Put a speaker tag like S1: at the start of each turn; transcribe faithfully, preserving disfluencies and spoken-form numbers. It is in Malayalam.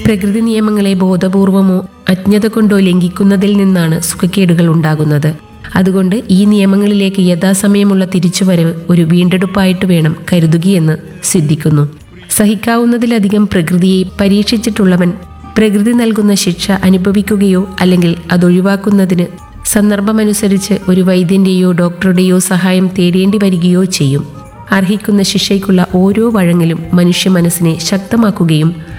S1: പ്രകൃതി നിയമങ്ങളെ ബോധപൂർവമോ അജ്ഞത കൊണ്ടോ ലംഘിക്കുന്നതിൽ നിന്നാണ് സുഖക്കേടുകൾ ഉണ്ടാകുന്നത്. അതുകൊണ്ട് ഈ നിയമങ്ങളിലേക്ക് യഥാസമയമുള്ള തിരിച്ചുവരവ് ഒരു വീണ്ടെടുപ്പായിട്ട് വേണം കരുതുകയെന്ന് സിദ്ധിക്കുന്നു. സഹിക്കാവുന്നതിലധികം പ്രകൃതിയെ പരീക്ഷിച്ചിട്ടുള്ളവൻ പ്രകൃതി നൽകുന്ന ശിക്ഷ അനുഭവിക്കുകയോ അല്ലെങ്കിൽ അതൊഴിവാക്കുന്നതിന് സന്ദർഭമനുസരിച്ച് ഒരു വൈദ്യന്റെയോ ഡോക്ടറുടെയോ സഹായം തേടേണ്ടി വരികയോ ചെയ്യും. അർഹിക്കുന്ന ശിക്ഷയ്ക്കുള്ള ഓരോ വഴങ്ങലും മനുഷ്യ മനസ്സിനെ ശക്തമാക്കുകയും